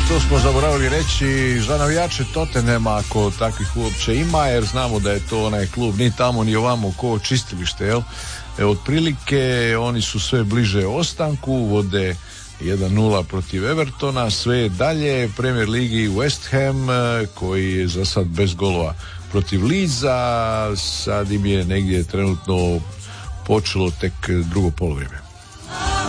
to smo zaboravili reći, za navijače Tottenhama, ako takvih uopće ima, jer znamo da je to onaj klub ni tamo ni ovamo ko čistilište, jel? Otprilike oni su sve bliže ostanku, vode 1-0 protiv Evertona, sve dalje, Premier ligi West Ham koji je za sad bez golova protiv Leedsa, sad im je negdje trenutno počelo tek drugo polovrijeme.